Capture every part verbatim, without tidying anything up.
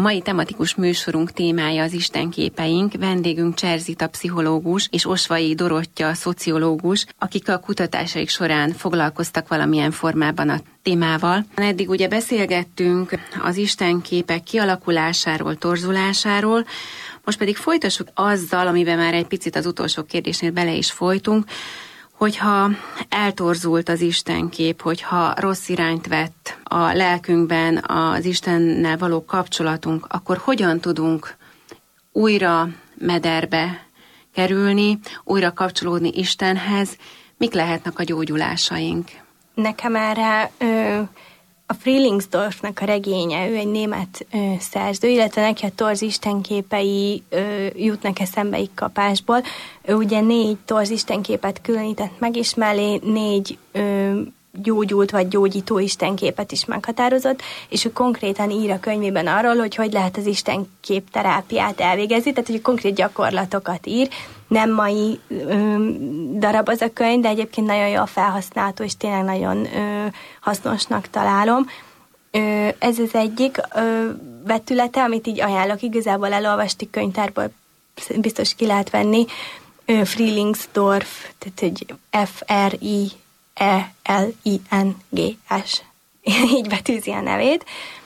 A mai tematikus műsorunk témája az istenképeink, vendégünk Cserzita pszichológus és Osvai Dorottya szociológus, akik a kutatásaik során foglalkoztak valamilyen formában a témával. Eddig ugye beszélgettünk az istenképek kialakulásáról, torzulásáról, most pedig folytassuk azzal, amiben már egy picit az utolsó kérdésnél bele is folytunk, hogyha eltorzult az istenkép, hogyha rossz irányt vett a lelkünkben az Istennel való kapcsolatunk, akkor hogyan tudunk újra mederbe kerülni, újra kapcsolódni Istenhez, mik lehetnek a gyógyulásaink? Nekem erre ö, a Frühlingsdorfnak a regénye, ő egy német ö, szerző, illetve neki a torz istenképei ö, jutnak eszembe így kapásból. Ő ugye négy torz istenképet különített meg, és mellé négy ö, gyógyult vagy gyógyító istenképet is meghatározott, és ő konkrétan ír a könyvében arról, hogy hogy lehet az istenkép terápiát elvégezni, tehát hogy konkrét gyakorlatokat ír. Nem mai ö, darab az a könyv, de egyébként nagyon jól felhasználható, és tényleg nagyon ö, hasznosnak találom. Ö, ez az egyik ö, vetülete, amit így ajánlok, igazából elolvasti könyvtárból, biztos ki lehet venni. Ö, Frühlingsdorf, tehát hogy F R I E L I N G S így betűzi a nevét.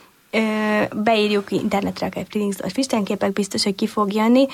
Beírjuk internetre akár Frühlingsdorf istenképek, biztos, hogy ki fog jönni.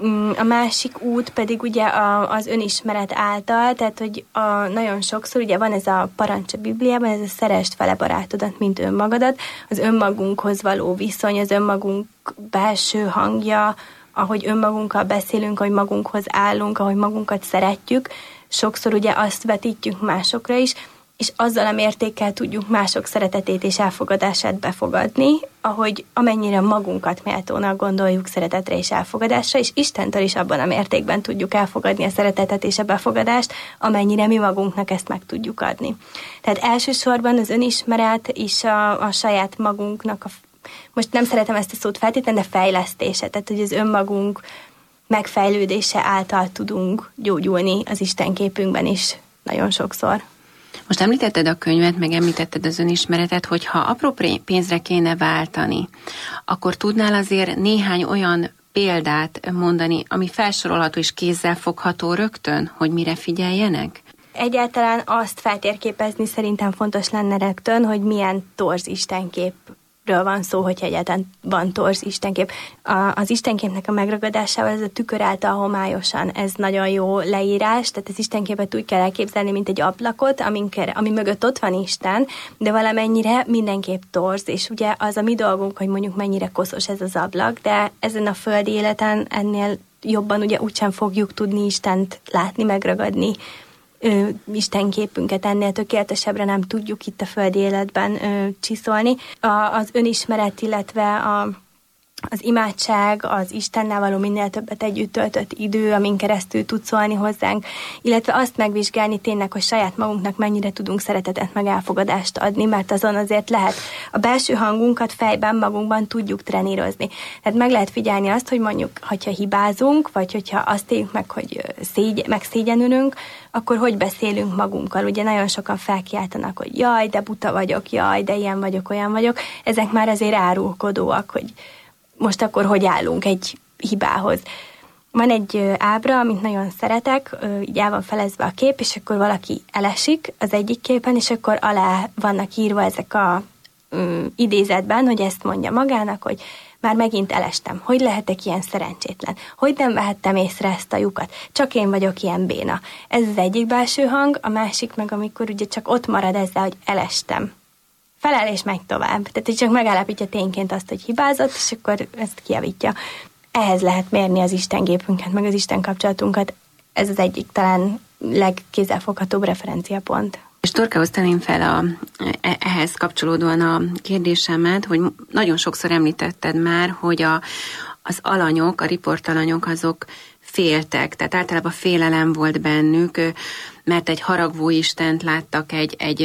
A másik út pedig ugye az önismeret által, tehát hogy a, nagyon sokszor ugye van ez a parancs a Bibliában, ez a szeresd fele barátodat, mint önmagadat, az önmagunkhoz való viszony, az önmagunk belső hangja, ahogy önmagunkkal beszélünk, ahogy magunkhoz állunk, ahogy magunkat szeretjük, sokszor ugye azt vetítjük másokra is, és azzal a mértékkel tudjuk mások szeretetét és elfogadását befogadni, ahogy amennyire magunkat méltónak gondoljuk szeretetre és elfogadásra, és Istentől is abban a mértékben tudjuk elfogadni a szeretetet és a befogadást, amennyire mi magunknak ezt meg tudjuk adni. Tehát elsősorban az önismeret és a, a saját magunknak, a, most nem szeretem ezt a szót feltétlenül, de fejlesztése, tehát hogy az önmagunk megfejlődése által tudunk gyógyulni az istenképünkben is nagyon sokszor. Most említetted a könyvet, meg említetted az önismeretet, hogy ha apró pénzre kéne váltani, akkor tudnál azért néhány olyan példát mondani, ami felsorolható és kézzel fogható rögtön, hogy mire figyeljenek? Egyáltalán azt feltérképezni szerintem fontos lenne rögtön, hogy milyen torz istenkép van szó, hogyha egyáltalán van torz istenkép. A, az istenképnek a megragadásával ez a tükör által homályosan, ez nagyon jó leírás, tehát az istenképet úgy kell elképzelni, mint egy ablakot, aminker, ami mögött ott van Isten, de valamennyire mindenképp torz, és ugye az a mi dolgunk, hogy mondjuk mennyire koszos ez az ablak, de ezen a földi életen ennél jobban ugye úgysem fogjuk tudni Istent látni, megragadni, Ö, istenképünket ennél tökéletesebbre nem tudjuk itt a földi életben ö, csiszolni. A, az önismeret, illetve a, az imádság, az Istennel való minél többet együtt töltött idő, amin keresztül tud szólni hozzánk, illetve azt megvizsgálni tényleg, hogy saját magunknak mennyire tudunk szeretetet meg elfogadást adni, mert azon azért lehet a belső hangunkat fejben magunkban tudjuk trenírozni. Tehát meg lehet figyelni azt, hogy mondjuk, hogyha hibázunk, vagy hogyha azt éljük meg, hogy szégy, megszégyenülünk, akkor hogy beszélünk magunkkal. Ugye nagyon sokan felkiáltanak, hogy jaj, de buta vagyok, jaj, de ilyen vagyok, olyan vagyok. Ezek már azért árulkodóak, hogy most akkor hogy állunk egy hibához. Van egy ábra, amit nagyon szeretek, így el van felezve a kép, és akkor valaki elesik az egyik képen, és akkor alá vannak írva ezek a um, idézetben, hogy ezt mondja magának, hogy már megint elestem. Hogy lehetek ilyen szerencsétlen? Hogy nem vehettem észre ezt a lyukat? Csak én vagyok ilyen béna. Ez az egyik belső hang, a másik meg, amikor ugye csak ott marad ezzel, hogy elestem. Felel és megy tovább. Tehát, hogy csak megállapítja tényként azt, hogy hibázott, és akkor ezt kijavítja. Ehhez lehet mérni az istengépünket, meg az Isten kapcsolatunkat. Ez az egyik talán legkézzelfoghatóbb referenciapont. És Dorkához tenném fel a, ehhez kapcsolódóan a kérdésemet, hogy nagyon sokszor említetted már, hogy a, az alanyok, a riportalanyok azok féltek, tehát általában félelem volt bennük, mert egy haragvó istent láttak, egy, egy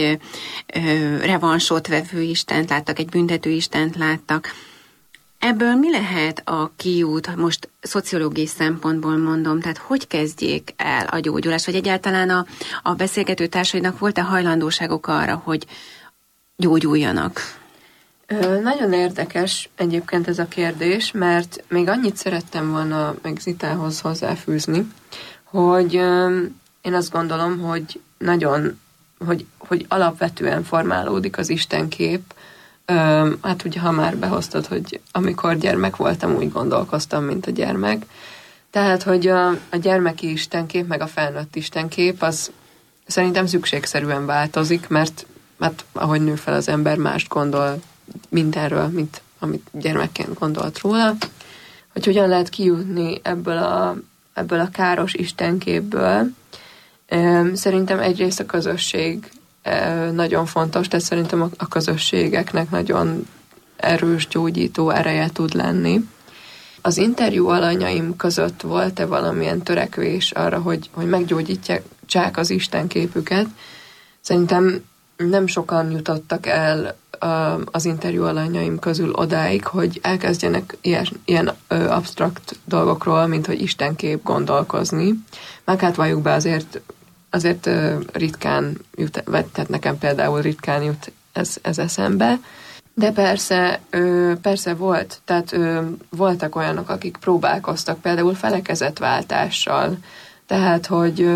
ö, revansot vevő istent láttak, egy büntető istent láttak. Ebből mi lehet a kiút, most szociológiai szempontból mondom, tehát hogy kezdjék el a gyógyulást, vagy egyáltalán a, a beszélgető társainak volt-e hajlandóságok arra, hogy gyógyuljanak? Ö, nagyon érdekes egyébként ez a kérdés, mert még annyit szerettem volna meg Zitához hozzáfűzni, hogy ö, én azt gondolom, hogy nagyon, hogy, hogy alapvetően formálódik az istenkép. Ö, hát ugye, ha már behoztad, hogy amikor gyermek voltam, úgy gondolkoztam, mint a gyermek. Tehát, hogy a, a gyermeki istenkép, meg a felnőtt istenkép, az szerintem szükségszerűen változik, mert hát, ahogy nő fel az ember, mást gondol mindenről, mint amit gyermekként gondolt róla. Hogy hogyan lehet kijutni ebből a, ebből a káros istenképből. Szerintem egyrészt a közösség nagyon fontos, tehát szerintem a közösségeknek nagyon erős gyógyító ereje tud lenni. Az interjú alanyaim között volt-e valamilyen törekvés arra, hogy, hogy meggyógyítsák az istenképüket? Szerintem nem sokan jutottak el az interjú alanyaim közül odáig, hogy elkezdjenek ilyen, ilyen absztrakt dolgokról, mint hogy istenkép gondolkozni. Meg hát valljuk be, azért, azért ritkán jut, tehát nekem például ritkán jut ez, ez eszembe. De persze, persze volt, tehát voltak olyanok, akik próbálkoztak például felekezetváltással. Tehát, hogy,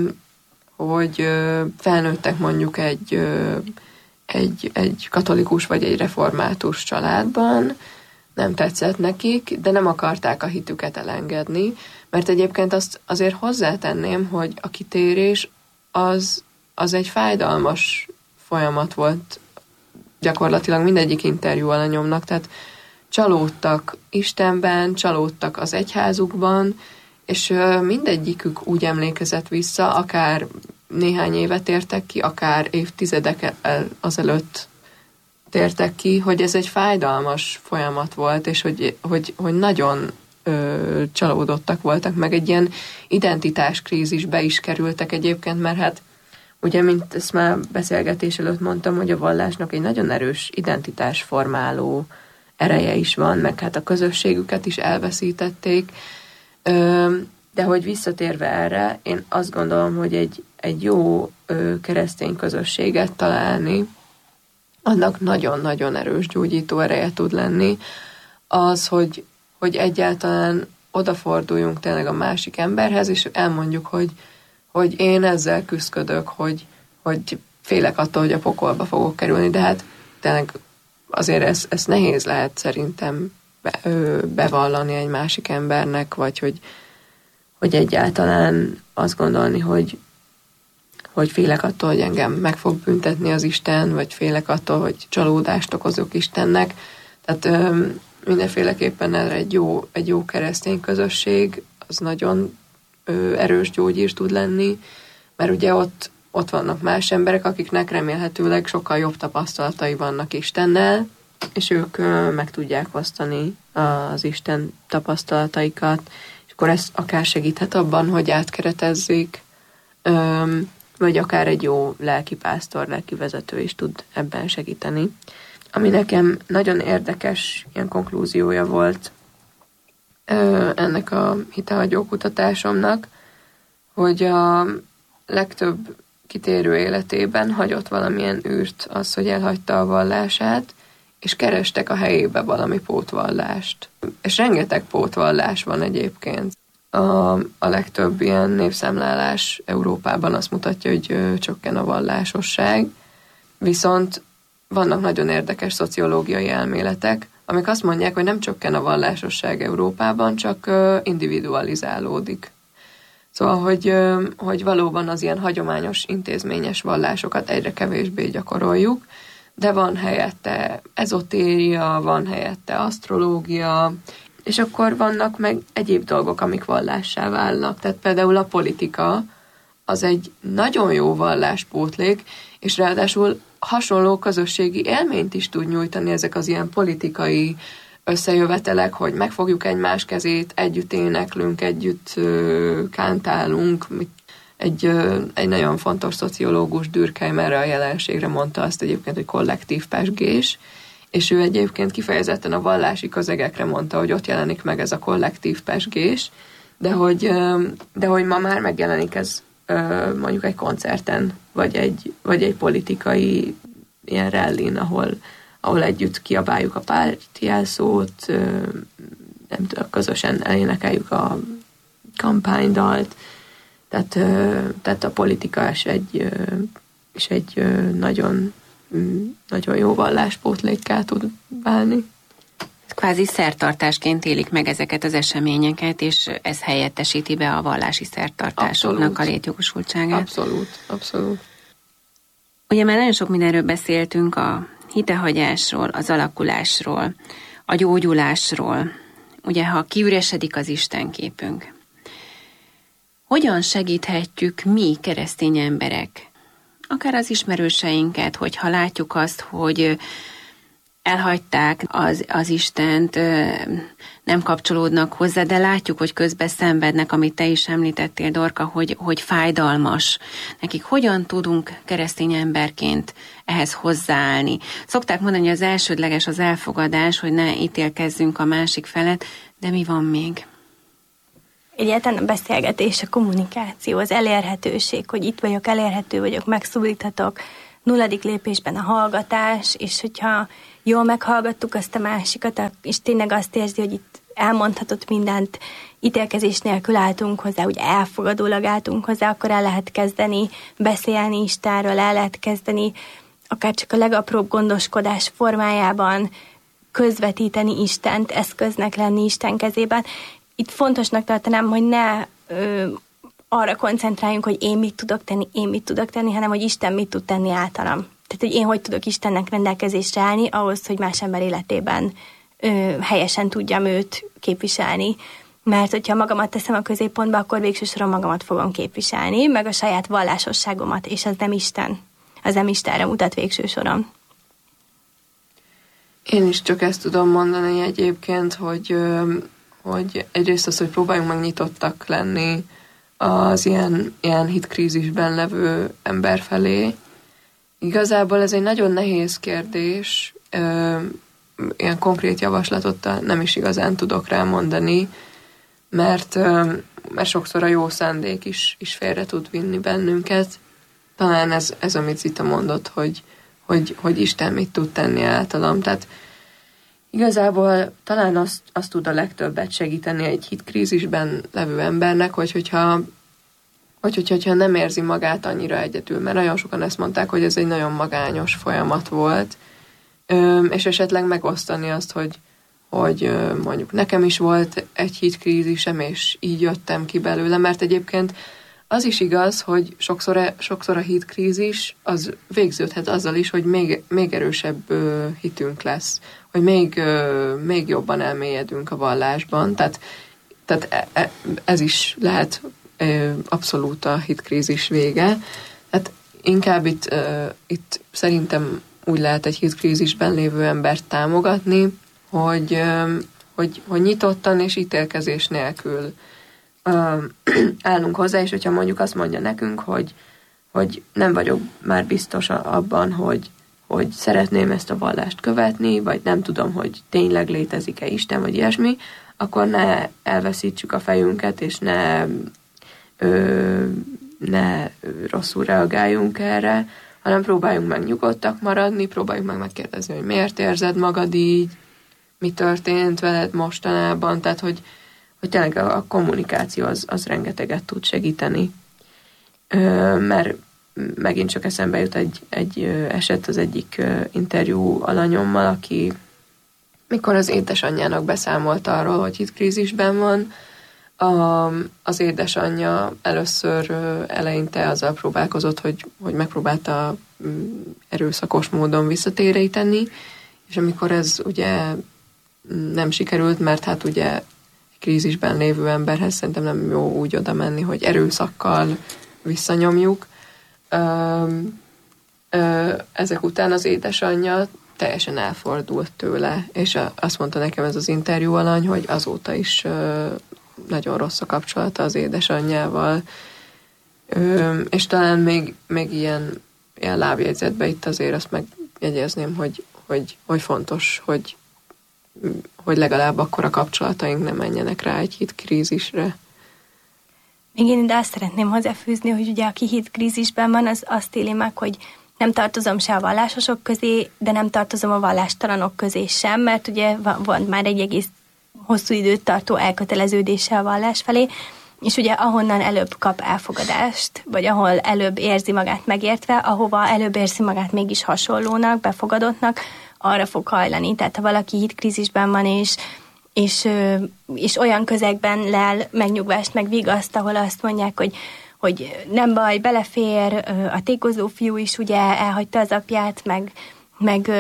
hogy felnőttek mondjuk egy Egy, egy katolikus vagy egy református családban, nem tetszett nekik, de nem akarták a hitüket elengedni, mert egyébként azt azért hozzátenném, hogy a kitérés az, az egy fájdalmas folyamat volt gyakorlatilag mindegyik interjú alanyomnak, tehát csalódtak Istenben, csalódtak az egyházukban, és mindegyikük úgy emlékezett vissza, akár néhány évet tértek ki, akár évtizedek azelőtt tértek ki, hogy ez egy fájdalmas folyamat volt, és hogy, hogy, hogy nagyon ö, csalódottak voltak, meg egy ilyen identitáskrízisbe is kerültek egyébként, mert hát ugye, mint ezt már beszélgetés előtt mondtam, hogy a vallásnak egy nagyon erős identitásformáló ereje is van, meg hát a közösségüket is elveszítették, ö, de hogy visszatérve erre, én azt gondolom, hogy egy, egy jó ö, keresztény közösséget találni, annak nagyon-nagyon erős gyógyító ereje tud lenni, az, hogy, hogy egyáltalán odaforduljunk tényleg a másik emberhez, és elmondjuk, hogy, hogy én ezzel küszködök, hogy, hogy félek attól, hogy a pokolba fogok kerülni, de hát tényleg azért ez, ez nehéz lehet szerintem be, ö, bevallani egy másik embernek, vagy hogy hogy egyáltalán azt gondolni, hogy, hogy félek attól, hogy engem meg fog büntetni az Isten, vagy félek attól, hogy csalódást okozok Istennek. Tehát ö, mindenféleképpen erre egy jó, egy jó keresztény közösség, az nagyon ö, erős gyógyír tud lenni, mert ugye ott, ott vannak más emberek, akiknek remélhetőleg sokkal jobb tapasztalatai vannak Istennel, és ők ö, meg tudják osztani az Isten tapasztalataikat, akkor ez akár segíthet abban, hogy átkeretezzék, vagy akár egy jó lelkipásztor, lelkivezető is tud ebben segíteni. Ami nekem nagyon érdekes ilyen konklúziója volt ennek a hitehagyó kutatásomnak, hogy a legtöbb kitérő életében hagyott valamilyen űrt az, hogy elhagyta a vallását, és kerestek a helyébe valami pótvallást. És rengeteg pótvallás van egyébként. A, a legtöbb ilyen népszámlálás Európában azt mutatja, hogy ö, csökken a vallásosság, viszont vannak nagyon érdekes szociológiai elméletek, amik azt mondják, hogy nem csökken a vallásosság Európában, csak ö, individualizálódik. Szóval, hogy, ö, hogy valóban az ilyen hagyományos intézményes vallásokat egyre kevésbé gyakoroljuk, de van helyette ezotéria, van helyette asztrológia, és akkor vannak meg egyéb dolgok, amik vallássá válnak. Tehát például a politika az egy nagyon jó valláspótlék, és ráadásul hasonló közösségi élményt is tud nyújtani ezek az ilyen politikai összejövetelek, hogy megfogjuk egymás kezét, együtt éneklünk, együtt ö, kántálunk. Egy, egy nagyon fontos szociológus, Durkheim erre a jelenségre mondta azt egyébként, hogy kollektív pezsgés, és ő egyébként kifejezetten a vallási közegekre mondta, hogy ott jelenik meg ez a kollektív pezsgés, de hogy, de hogy ma már megjelenik ez mondjuk egy koncerten, vagy egy, vagy egy politikai ilyen rallin, ahol, ahol együtt kiabáljuk a párti jelszót, nem tudom, közösen elénekeljük a kampánydalt, tehát, tehát a politika is egy, is egy nagyon, nagyon jó valláspótlékká tud válni. Kvázi szertartásként élik meg ezeket az eseményeket, és ez helyettesíti be a vallási szertartásoknak abszolút. A létjogosultságát. Abszolút, abszolút. Ugye már nagyon sok mindenről beszéltünk, a hitehagyásról, az alakulásról, a gyógyulásról, ugye ha kiüresedik az istenképünk. Hogyan segíthetjük mi, keresztény emberek, akár az ismerőseinket, hogyha látjuk azt, hogy elhagyták az, az Istent, nem kapcsolódnak hozzá, de látjuk, hogy közben szenvednek, amit te is említettél, Dorka, hogy, hogy fájdalmas. Nekik hogyan tudunk keresztény emberként ehhez hozzáállni? Szokták mondani, hogy az elsődleges az elfogadás, hogy ne ítélkezzünk a másik felett, de mi van még? Egyáltalán a beszélgetés, a kommunikáció, az elérhetőség, hogy itt vagyok, elérhető vagyok, megszólíthatok, nulladik lépésben a hallgatás, és hogyha jól meghallgattuk azt a másikat, és tényleg azt érzi, hogy itt elmondhatott mindent, ítélkezés nélkül álltunk hozzá, úgy elfogadólag álltunk hozzá, akkor el lehet kezdeni beszélni Istenről, el lehet kezdeni akár csak a legapróbb gondoskodás formájában közvetíteni Istent, eszköznek lenni Isten kezében. Itt fontosnak tartanám, hogy ne ö, arra koncentráljunk, hogy én mit tudok tenni, én mit tudok tenni, hanem hogy Isten mit tud tenni általam. Tehát, hogy én hogy tudok Istennek rendelkezésre állni, ahhoz, hogy más ember életében ö, helyesen tudjam őt képviselni. Mert hogyha magamat teszem a középpontba, akkor végső soron magamat fogom képviselni, meg a saját vallásosságomat, és az nem Isten. Az nem Istenre mutat végső soron. Én is csak ezt tudom mondani egyébként, hogy, hogy egyrészt az, hogy próbáljunk meg nyitottak lenni az ilyen, ilyen hitkrízisben levő ember felé. Igazából ez egy nagyon nehéz kérdés, ilyen konkrét javaslatot nem is igazán tudok rá mondani, mert, mert sokszor a jó szándék is, is félre tud vinni bennünket. Talán ez, ez amit Zita mondott, hogy, hogy, hogy Isten mit tud tenni általam. Tehát igazából talán azt, azt tud a legtöbbet segíteni egy hitkrízisben levő embernek, hogy hogyha, hogy, hogy, hogyha nem érzi magát annyira egyedül, mert nagyon sokan ezt mondták, hogy ez egy nagyon magányos folyamat volt, és esetleg megosztani azt, hogy, hogy mondjuk nekem is volt egy hitkrízisem, és így jöttem ki belőle, mert egyébként az is igaz, hogy sokszor, sokszor a hitkrízis az végződhet azzal is, hogy még, még erősebb hitünk lesz, hogy még, még jobban elmélyedünk a vallásban. Tehát, tehát ez is lehet abszolút a hitkrízis vége. Tehát inkább itt, itt szerintem úgy lehet egy hitkrízisben lévő embert támogatni, hogy, hogy, hogy nyitottan és ítélkezés nélkül állunk hozzá, és hogyha mondjuk azt mondja nekünk, hogy, hogy nem vagyok már biztos abban, hogy, hogy szeretném ezt a vallást követni, vagy nem tudom, hogy tényleg létezik-e Isten, vagy ilyesmi, akkor ne elveszítsük a fejünket, és ne, ö, ne rosszul reagáljunk erre, hanem próbáljunk meg nyugodtak maradni, próbáljuk meg megkérdezni, hogy miért érzed magad így, mi történt veled mostanában, tehát hogy hogy tényleg a kommunikáció az, az rengeteget tud segíteni. Ö, mert megint csak eszembe jut egy, egy eset az egyik interjú alanyommal, aki mikor az édesanyjának beszámolt arról, hogy hitkrízisben van, a, az édesanyja először eleinte azzal próbálkozott, hogy, hogy megpróbálta erőszakos módon visszatéríteni, és amikor ez ugye nem sikerült, mert hát ugye krízisben lévő emberhez szerintem nem jó úgy oda menni, hogy erőszakkal visszanyomjuk. Ö, ö, ezek után az édesanyja teljesen elfordult tőle, és azt mondta nekem ez az interjú alany, hogy azóta is ö, nagyon rossz a kapcsolata az édesanyjával. Ö, és talán még, még ilyen, ilyen lábjegyzetben itt azért azt megjegyezném, hogy, hogy, hogy fontos, hogy hogy legalább akkor a kapcsolataink nem menjenek rá egy hitkrízisre. Még én ide azt szeretném hozzáfűzni, hogy ugye aki hitkrízisben van, az azt éli meg, hogy nem tartozom se a vallásosok közé, de nem tartozom a vallástalanok közé sem, mert ugye van már egy egész hosszú időt tartó elköteleződése a vallás felé, és ugye ahonnan előbb kap elfogadást, vagy ahol előbb érzi magát megértve, ahova előbb érzi magát mégis hasonlónak, befogadottnak, arra fog hajlani. Tehát ha valaki hitkrízisben van, és, és, és olyan közegben lel megnyugvást, meg vigaszt, ahol azt mondják, hogy, hogy nem baj, belefér, a tékozó fiú is ugye elhagyta az apját, meg, meg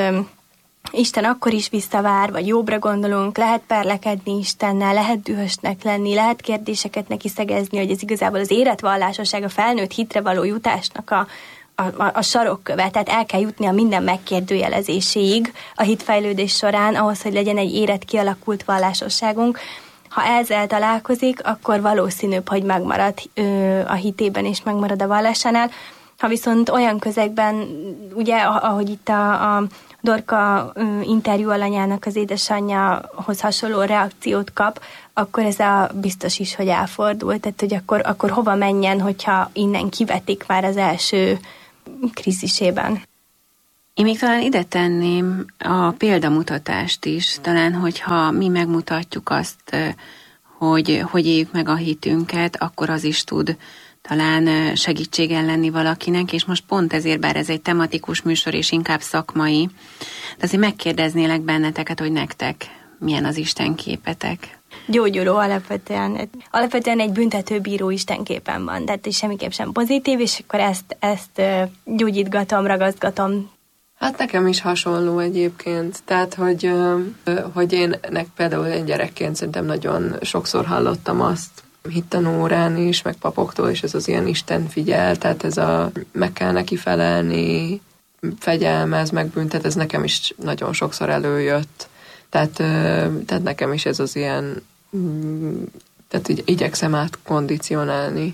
Isten akkor is visszavár, vagy jobbra gondolunk, lehet perlekedni Istennel, lehet dühösnek lenni, lehet kérdéseket neki szegezni, hogy ez igazából az életvallásosság, a felnőtt hitre való jutásnak a, a, a sarokköve, tehát el kell jutni a minden megkérdőjelezéséig a hitfejlődés során, ahhoz, hogy legyen egy érett kialakult vallásosságunk. Ha ezzel találkozik, akkor valószínűbb, hogy megmarad ö, a hitében és megmarad a vallásánál. Ha viszont olyan közegben, ugye, ahogy itt a, a Dorka interjú alanyának az édesanyjához hasonló reakciót kap, akkor ez a biztos is, hogy elfordul. Tehát, hogy akkor, akkor hova menjen, hogyha innen kivetik már az első krízisében. Én még talán ide tenném a példamutatást is, talán, hogyha mi megmutatjuk azt, hogy, hogy éljük meg a hitünket, akkor az is tud talán segítségen lenni valakinek, és most pont ezért, bár ez egy tematikus műsor, és inkább szakmai, de azért megkérdeznélek benneteket, hogy nektek milyen az istenképetek. Gyógyuló alapvetően. Alapvetően egy büntetőbíró istenképen van, tehát semmiképp sem pozitív, és akkor ezt, ezt gyógyítgatom, ragaszgatom. Hát nekem is hasonló egyébként. Tehát, hogy, hogy én nek például én gyerekként szerintem nagyon sokszor hallottam azt, hittanórán is, meg papoktól, és ez az ilyen Isten figyel, tehát ez a meg kell neki felelni, fegyelmez, megbüntet, ez nekem is nagyon sokszor előjött. Tehát, tehát nekem is ez az ilyen, tehát így igyekszem átkondicionálni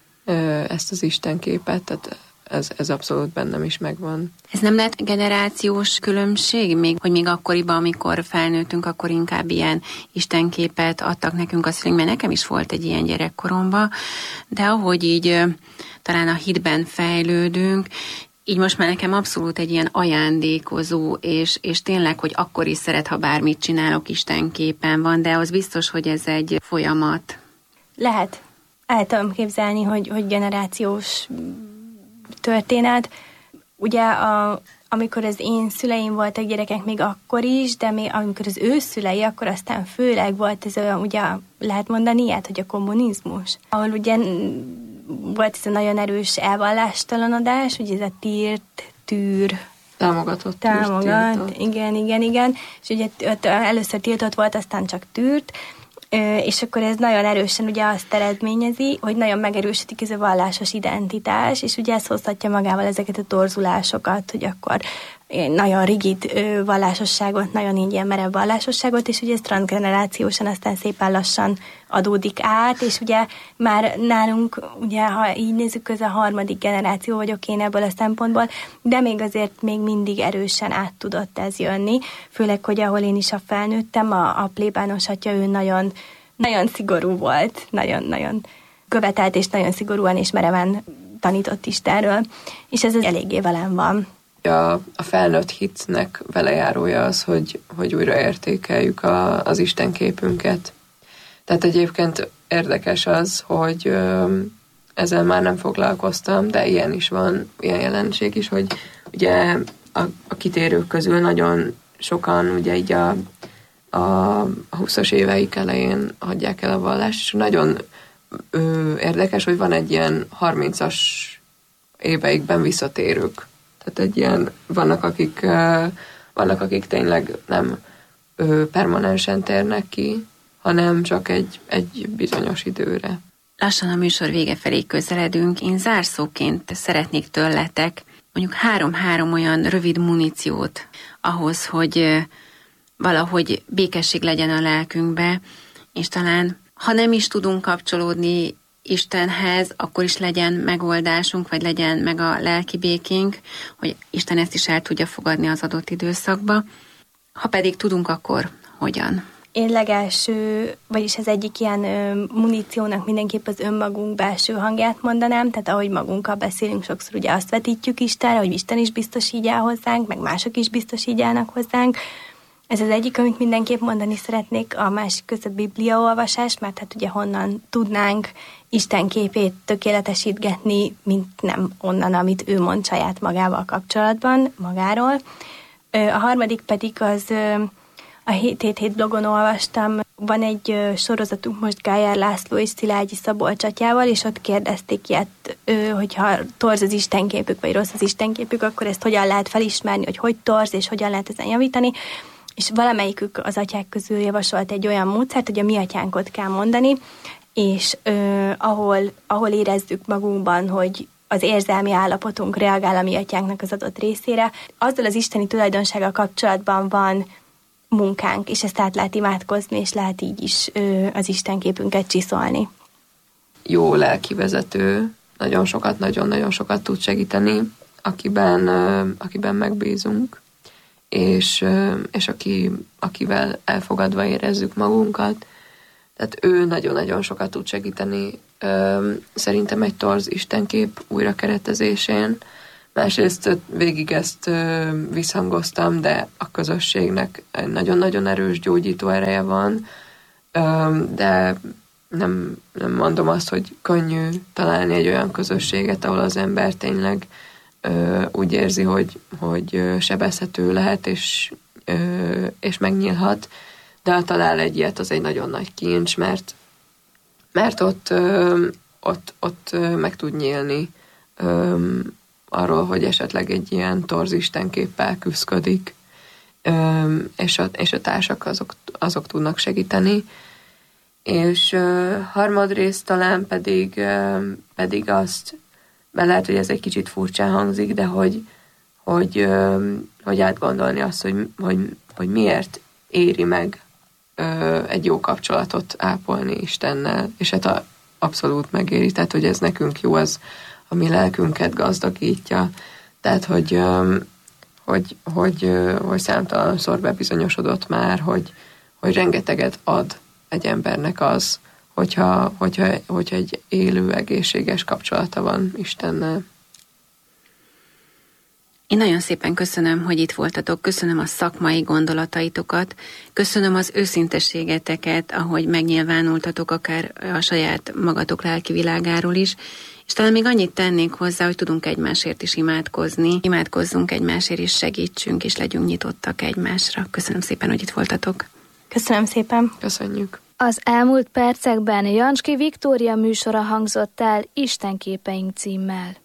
ezt az istenképet, tehát ez, ez abszolút bennem is megvan. Ez nem lehet generációs különbség? Még, hogy még akkoriban, amikor felnőttünk, akkor inkább ilyen istenképet adtak nekünk a szüleink, mert nekem is volt egy ilyen gyerekkoromban, de ahogy így talán a hitben fejlődünk, így most már nekem abszolút egy ilyen ajándékozó, és, és tényleg, hogy akkor is szeret, ha bármit csinálok, istenképen van, de az biztos, hogy ez egy folyamat. Lehet. El tudom képzelni, hogy, hogy generációs történet. Ugye a, amikor az én szüleim voltak gyerekek, még akkor is, de még amikor az ő szülei, akkor aztán főleg volt ez a, ugye lehet mondani ilyet, hogy a kommunizmus. Ahol ugye volt ez a nagyon erős elvallástalanodás, ugye ez a tírt, tűr, támogatott, támogat, tiltott. igen, igen, igen, és ugye először tiltott volt, aztán csak tűrt, és akkor ez nagyon erősen ugye azt eredményezi, hogy nagyon megerősödik ez a vallásos identitás, és ugye ez hozhatja magával ezeket a torzulásokat, hogy akkor nagyon rigid vallásosságot, nagyon így ilyen merev vallásosságot, és ugye ez transgenerációsan aztán szépen lassan adódik át, és ugye már nálunk, ugye ha így nézzük, ez a harmadik generáció vagyok én ebből a szempontból, de még azért még mindig erősen át tudott ez jönni, főleg, hogy ahol én is a felnőttem, a, a plébános atya, ő nagyon, nagyon szigorú volt, nagyon-nagyon követelt, és nagyon szigorúan és mereven tanított Istenről, és ez az eléggé velem van. A, a felnőtt hitnek velejárója az, hogy, hogy újraértékeljük a, az istenképünket. Tehát egyébként érdekes az, hogy ö, ezzel már nem foglalkoztam, de ilyen is van, ilyen jelenség is, hogy ugye a, a kitérők közül nagyon sokan ugye így a, a, a húszas éveik elején hagyják el a vallást, és nagyon ö, érdekes, hogy van egy ilyen harmincas éveikben visszatérők. Tehát egy ilyen, vannak akik, vannak akik tényleg nem permanensen térnek ki, hanem csak egy, egy bizonyos időre. Lassan a műsor vége felé közeledünk. Én zárszóként szeretnék tőletek mondjuk három-három olyan rövid muníciót ahhoz, hogy valahogy békesség legyen a lelkünkbe, és talán, ha nem is tudunk kapcsolódni Istenhez, akkor is legyen megoldásunk, vagy legyen meg a lelki békénk, hogy Isten ezt is el tudja fogadni az adott időszakba. Ha pedig tudunk, akkor hogyan? Én legelső, vagyis az egyik ilyen ö, muníciónak mindenképp az önmagunk belső hangját mondanám, tehát ahogy magunkkal beszélünk, sokszor ugye azt vetítjük Istenre, hogy Isten is biztos így áll hozzánk, meg mások is biztos így állnak hozzánk. Ez az egyik, amit mindenképp mondani szeretnék, a másik között bibliaolvasás, mert hát ugye honnan tudnánk Isten képét tökéletesítgetni, mint nem onnan, amit ő mond saját magával kapcsolatban, magáról. A harmadik pedig az, a hét hét hét blogon olvastam, van egy sorozatunk most Gájár László és Szilágyi Szabolcs atyával, és ott kérdezték ilyet, hogyha torz az istenképük, vagy rossz az istenképük, akkor ezt hogyan lehet felismerni, hogy hogy torz, és hogyan lehet ezen javítani. És valamelyikük az atyák közül javasolt egy olyan módszert, hogy a mi atyánkot kell mondani, és ö, ahol, ahol érezzük magunkban, hogy az érzelmi állapotunk reagál a mi atyánknak az adott részére, azzal az isteni tulajdonsággal kapcsolatban van munkánk, és ezt át lehet imádkozni, és lehet így is ö, az istenképünket csiszolni. Jó lelkivezető, nagyon sokat, nagyon-nagyon sokat tud segíteni, akiben, ö, akiben megbízunk, és, ö, és aki, akivel elfogadva érezzük magunkat. Tehát ő nagyon-nagyon sokat tud segíteni ö, szerintem egy torz istenkép újrakeretezésén. Másrészt végig ezt ö, visszhangoztam, de a közösségnek nagyon-nagyon erős gyógyító ereje van, ö, de nem, nem mondom azt, hogy könnyű találni egy olyan közösséget, ahol az ember tényleg ö, úgy érzi, hogy, hogy sebezhető lehet, és, ö, és megnyílhat, de ha talál egy ilyet, az egy nagyon nagy kincs, mert, mert ott, ö, ott, ott ö, meg tud nyílni ö, arról, hogy esetleg egy ilyen torz istenképpel küszködik, ö, és, a, és a társak azok, azok tudnak segíteni. És ö, harmadrészt talán pedig, ö, pedig azt, mert lehet, hogy ez egy kicsit furcsán hangzik, de hogy, hogy, ö, hogy átgondolni azt, hogy, hogy, hogy miért éri meg ö, egy jó kapcsolatot ápolni Istennel, és hát a, abszolút megéri, tehát hogy ez nekünk jó, az a mi lelkünket gazdagítja, tehát hogy, ö, hogy, hogy, ö, hogy számtalanszor bebizonyosodott már, hogy, hogy rengeteget ad egy embernek az, hogyha, hogyha, hogyha egy élő, egészséges kapcsolata van Istennel. Én nagyon szépen köszönöm, hogy itt voltatok, köszönöm a szakmai gondolataitokat, köszönöm az őszintességeteket, ahogy megnyilvánultatok akár a saját magatok lelki világáról is, és talán még annyit tennék hozzá, hogy tudunk egymásért is imádkozni, imádkozzunk egymásért is, segítsünk, és legyünk nyitottak egymásra. Köszönöm szépen, hogy itt voltatok. Köszönöm szépen. Köszönjük. Az elmúlt percekben Janski Viktória műsora hangzott el Istenképeink címmel.